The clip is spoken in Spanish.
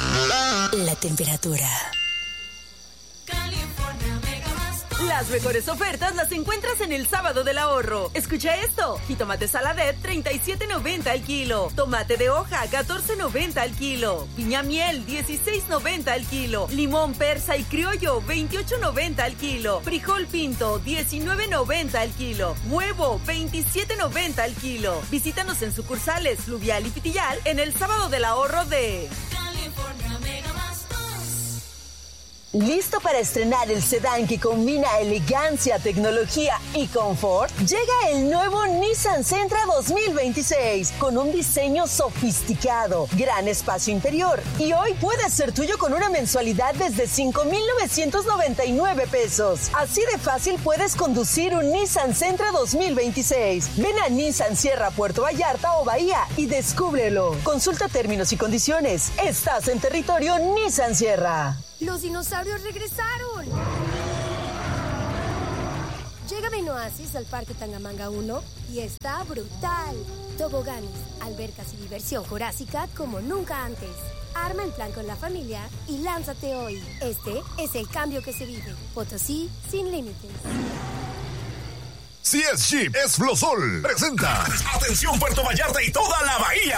La temperatura. Las mejores ofertas las encuentras en el Sábado del Ahorro. Escucha esto: jitomate saladet 37.90 al kilo, tomate de hoja 14.90 al kilo, piña miel 16.90 al kilo, limón persa y criollo 28.90 al kilo, frijol pinto 19.90 al kilo, huevo 27.90 al kilo. Visítanos en sucursales Fluvial y Pitillal en el Sábado del Ahorro de California Mega Más. ¿Listo para estrenar el sedán que combina elegancia, tecnología y confort? Llega el nuevo Nissan Sentra 2026 con un diseño sofisticado, gran espacio interior y hoy puede ser tuyo con una mensualidad desde 5,999 pesos. Así de fácil puedes conducir un Nissan Sentra 2026. Ven a Nissan Sierra Puerto Vallarta o Bahía y descúbrelo. Consulta términos y condiciones. Estás en territorio Nissan Sierra. ¡Los dinosaurios regresaron! Llega Ben Oasis al Parque Tangamanga 1 y está brutal. Toboganes, albercas y diversión jurásica como nunca antes. Arma el plan con la familia y lánzate hoy. Este es el cambio que se vive. Potosí sin límites. Si es Jeep, es Flosol. Presenta. Atención Puerto Vallarta y toda la bahía.